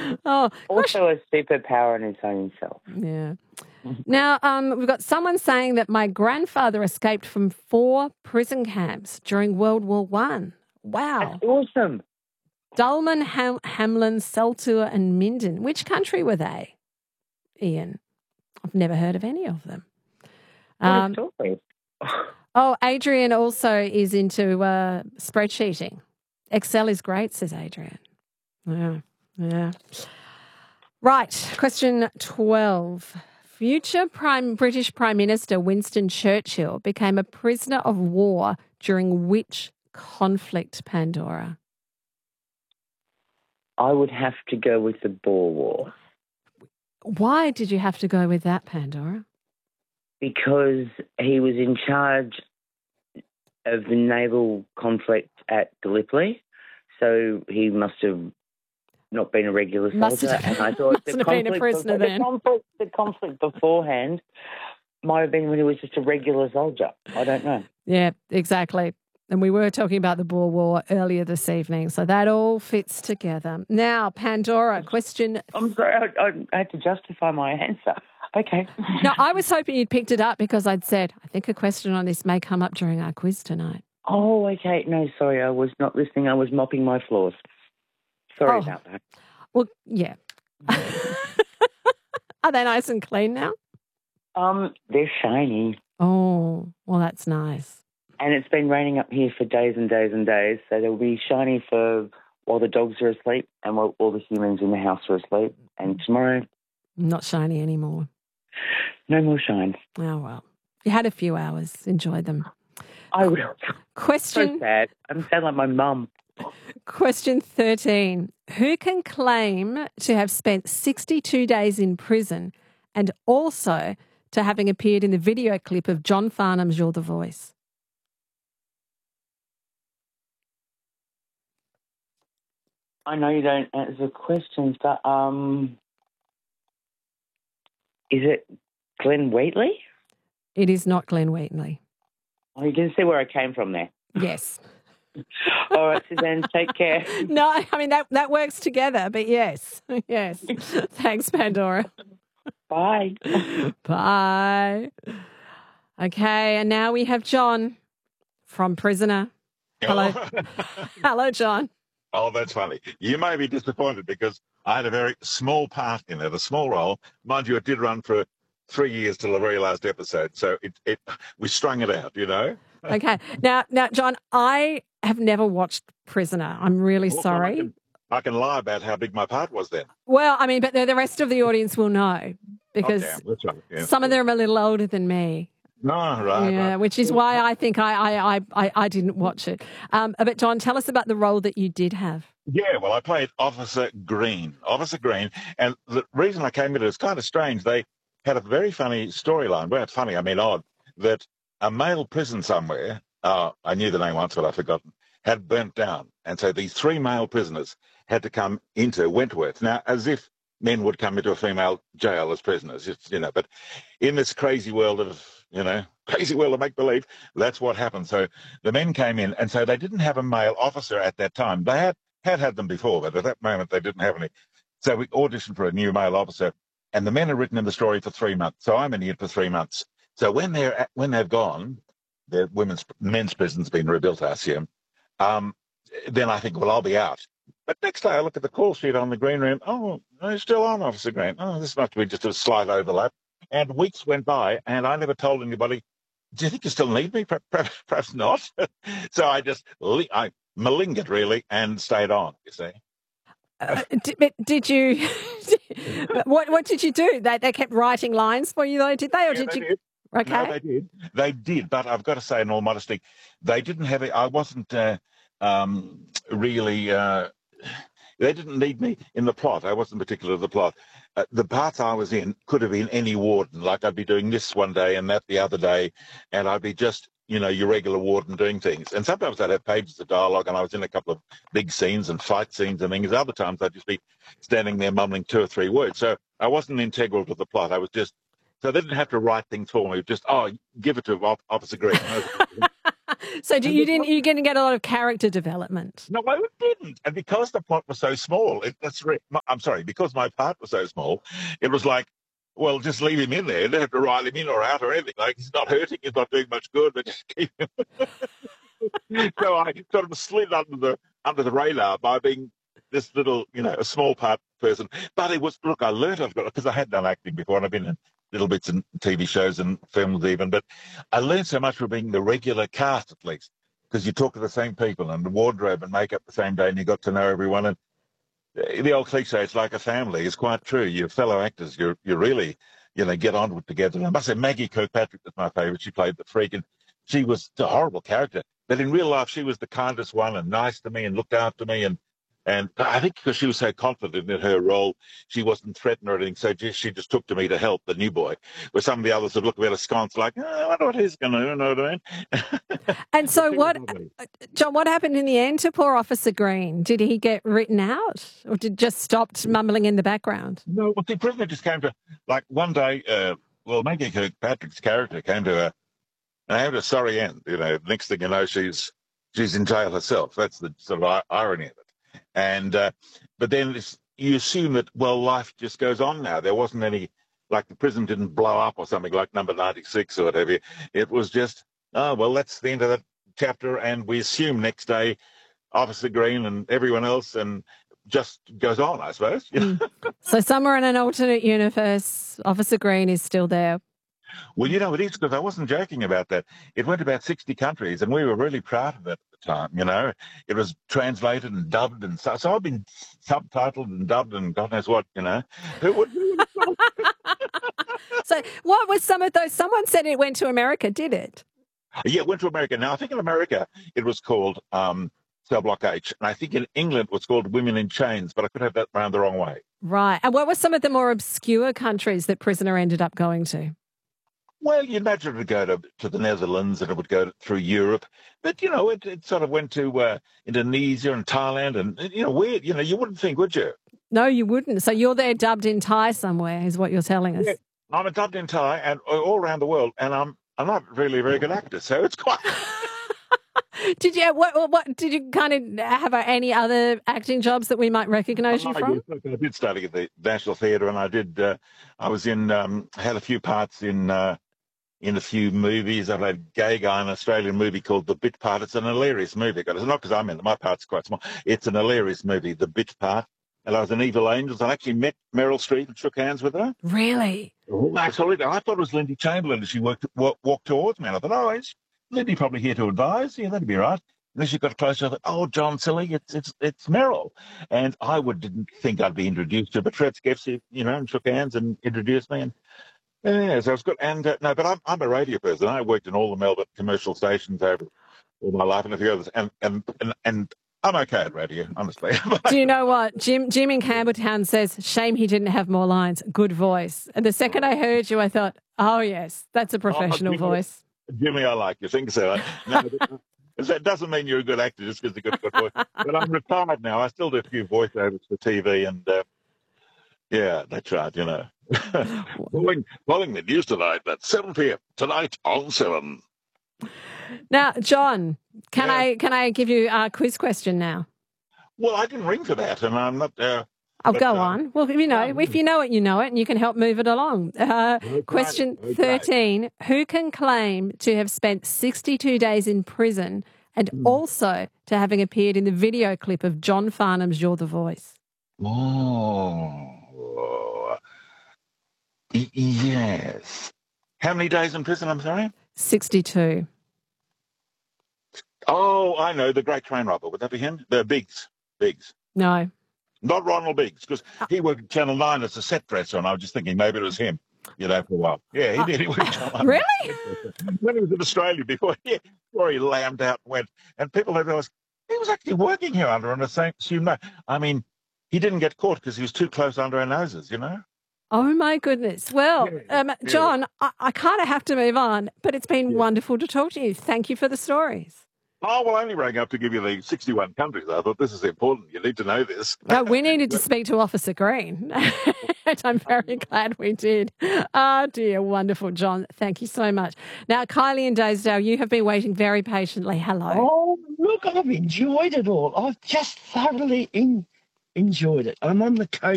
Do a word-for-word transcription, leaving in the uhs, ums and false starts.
Oh, gosh. Also a superpower in its own self. Yeah. Now, um, we've got someone saying that my grandfather escaped from four prison camps during World War One. Wow. That's awesome. Dulman, Ham- Hamlin, Seltur and Minden. Which country were they, Ian? I've never heard of any of them. What Um, a story. oh, Adrian also is into uh, spreadsheeting. Excel is great, says Adrian. Yeah, yeah. Right, question twelve. Future Prime British Prime Minister Winston Churchill became a prisoner of war during which conflict, Pandora? I would have to go with the Boer War. Why did you have to go with that, Pandora? Because he was in charge of the naval conflict at Gallipoli, so he must have not been a regular Must soldier. have- And I thought the must have been a conflict, prisoner before, then. the conflict, the conflict beforehand might have been when he was just a regular soldier. I don't know. Yeah, exactly. And we were talking about the Boer War earlier this evening, so that all fits together. Now, Pandora, question. I'm sorry, I, I had to justify my answer. Okay. No, I was hoping you'd picked it up because I'd said, I think a question on this may come up during our quiz tonight. Oh, okay. No, sorry, I was not listening. I was mopping my floors. Sorry Oh. about that. Well, yeah. Are they nice and clean now? Um, they're shiny. Oh, well, that's nice. And it's been raining up here for days and days and days, so they'll be shiny for while the dogs are asleep and while all the humans in the house are asleep. And tomorrow, Not shiny anymore. no more shine. Oh, well. You had a few hours. Enjoy them. I will. So Question, sad. I'm sad like my mum. question thirteen. Who can claim to have spent sixty-two days in prison and also to having appeared in the video clip of John Farnham's You're the Voice? I know you don't answer questions, but um, is it Glenn Wheatley? It is not Glenn Wheatley. Oh, you can see where I came from there. Yes. All right, Suzanne, take care. No, I mean, that, that works together, but yes. Yes. Thanks, Pandora. Bye. Bye. Okay, and now we have John from Prisoner. Hello. Hello, John. Oh, that's funny. You may be disappointed because I had a very small part in it, a small role. Mind you, it did run for three years till the very last episode. So it, it we strung it out, you know. Okay. Now, now, John, I have never watched Prisoner. I'm really Well, I sorry. can, I can lie about how big my part was then. Well, I mean, but the the rest of the audience will know because Oh, damn, that's right. Yeah. some of them are a little older than me. No, right, Yeah, right. which is why I think I I, I, I, I didn't watch it. Um, but John, tell us about the role that you did have. Yeah, well, I played Officer Green. Officer Green. And the reason I came into it is kind of strange. They had a very funny storyline. Well, it's funny, I mean odd, that a male prison somewhere, uh, I knew the name once, but I've forgotten, had burnt down. And so these three male prisoners had to come into Wentworth. Now, as if men would come into a female jail as prisoners, it's, you know, but in this crazy world of, you know, crazy world of make-believe, that's what happened. So the men came in, and so they didn't have a male officer at that time. They had had had them before, but at that moment they didn't have any. So we auditioned for a new male officer, and the men are written in the story for three months. So I'm in here for three months. So when they're at, when they've gone, the women's men's prison's been rebuilt, I assume. Um, then I think, well, I'll be out. But next day I look at the call sheet on the green room. Oh, no, he's still on, Officer Green. Oh, this must be just a slight overlap. And weeks went by, and I never told anybody. Do you think you still need me? Perhaps, perhaps not. So I just I malingered really and stayed on. You see. Uh, did, but did you? what what did you do? They they kept writing lines for you though, did they? Or Yeah, did they you? did. Okay. No, they did. They did, but I've got to say, in all modesty, they didn't have it. I wasn't uh, um, really. Uh, they didn't need me in the plot. I wasn't particular to the plot. Uh, the parts I was in could have been any warden. Like I'd be doing this one day and that the other day, and I'd be just, you know, your regular warden doing things. And sometimes I'd have pages of dialogue, and I was in a couple of big scenes and fight scenes and things. Other times I'd just be standing there mumbling two or three words. So I wasn't integral to the plot. I was just. So they didn't have to write things for me. Just, oh, give it to Officer Green. So do, you didn't, you didn't get a lot of character development? No, I didn't. And because the plot was so small, it, that's re- I'm sorry, because my part was so small, it was like, well, just leave him in there. You don't have to write him in or out or anything. Like, he's not hurting, he's not doing much good, but just keep him. So I sort of slid under the under the radar by being this little, you know, a small part person. But it was, look, I learned I've got, because I had done acting before and I've been in little bits in T V shows and films even, but I learned so much from being the regular cast at least, because you talk to the same people and the wardrobe and makeup the same day and you got to know everyone. And the old cliche, it's like a family, is quite true. You're fellow actors. You're, you really, you know, get on with together. And I must say, Maggie Kirkpatrick was my favourite. She played the freak and she was a horrible character. But in real life, she was the kindest one and nice to me and looked after me. And And I think because she was so confident in her role, she wasn't threatened or anything. So just, she just took to me to help the new boy, where some of the others would look a bit askance, like, oh, I wonder what he's going to do, you know what I mean? And so what, John, what happened in the end to poor Officer Green? Did he get written out or did just stopped mumbling in the background? No, well, the prisoner just came to, like, one day, uh, well, Maggie Kirkpatrick's character came to a, and I had a sorry end, you know. Next thing you know, she's she's in jail herself. That's the sort of irony of it. And uh, but then it's, you assume that, well, life just goes on now. There wasn't any, like the prison didn't blow up or something like number ninety-six or whatever. It was just, oh, well, that's the end of that chapter. And we assume next day, Officer Green and everyone else and just goes on, I suppose. Mm. So somewhere in an alternate universe, Officer Green is still there. Well, you know, it is, because I wasn't joking about that. It went to about sixty countries, and we were really proud of it at the time, you know. It was translated and dubbed, and so, so I've been subtitled and dubbed and God knows what, you know. Who would, who would So what was some of those? Someone said it went to America, did it? Yeah, it went to America. Now, I think in America it was called um, Cell Block H, and I think in England it was called Women in Chains, but I could have that round the wrong way. Right. And what were some of the more obscure countries that Prisoner ended up going to? Well, you'd imagine it would go to, to the Netherlands and it would go to, through Europe. But, you know, it, it sort of went to uh, Indonesia and Thailand and, you know, weird. You know, you wouldn't think, would you? No, you wouldn't. So you're there dubbed in Thai somewhere is what you're telling us. Yeah, I'm a dubbed in Thai and all around the world, and I'm I'm not really a very good actor, so it's quite... Did you what, what did you kind of have any other acting jobs that we might recognise you from? I did study at the National Theatre, and I did. Uh, I was in. Um, had a few parts in uh, in a few movies. I played a gay guy in an Australian movie called The Bit Part. It's an hilarious movie. It's not because I'm in it. My part's quite small. It's an hilarious movie, The Bit Part. And I was in Evil Angels. I actually met Meryl Streep and shook hands with her. Really? Oh, I thought it was Lindy Chamberlain as she walked, walked, walked towards me. And I thought, oh, is Lindy probably here to advise? Yeah, that'd be right. And then she got closer. I thought, oh, John Silly, it's it's it's Meryl. And I would didn't think I'd be introduced to her, but Fred Skeffsy, you know, and shook hands and introduced me. And yeah, so it was good. And uh, no, but I'm I'm a radio person. I worked in all the Melbourne commercial stations over all my life and a few others. And and and, and I'm okay at radio, honestly. Do you know what? Jim Jim in Campbelltown says, shame he didn't have more lines. Good voice. And the second I heard you, I thought, oh, yes, that's a professional oh, Jimmy, voice. Jimmy, I like you. Think so. No, that doesn't mean you're a good actor just because you've got a good voice. But I'm retired now. I still do a few voiceovers for T V. And, uh, yeah, that's right, you know. following, following the news tonight at seven p.m. tonight on seven. Now, John, can yeah. I can I give you a quiz question now? Well, I didn't ring for that, and I'm not. Uh, I'll but, go um, on. Well, you know, if you know it, you know it, and you can help move it along. Uh, okay, question okay. thirteen: who can claim to have spent sixty-two days in prison and mm. also to having appeared in the video clip of John Farnham's "You're the Voice"? Oh, y- yes. How many days in prison? I'm sorry. sixty-two. Oh, I know, the great train robber. Would that be him? The Biggs. Biggs. No. Not Ronald Biggs, because he worked at Channel nine as a set dresser, and I was just thinking maybe it was him, you know, for a while. Yeah, he did. He worked at Channel nine. Really? When he was in Australia before, yeah, before he lambed out and went. And people had realised he was actually working here under an assumed no. I mean, he didn't get caught because he was too close under our noses, you know? Oh, my goodness. Well, Yeah, um, yeah. John, I, I kind of have to move on, but it's been Yeah. wonderful to talk to you. Thank you for the stories. Oh, well, I only rang up to give you the sixty-one countries. I thought this is important. You need to know this. No, we needed to speak to Officer Green. And I'm very glad we did. Oh, dear. Wonderful, John. Thank you so much. Now, Kylie and Daysdale, you have been waiting very patiently. Hello. Oh, look, I've enjoyed it all. I've just thoroughly in, enjoyed it. I'm on the coast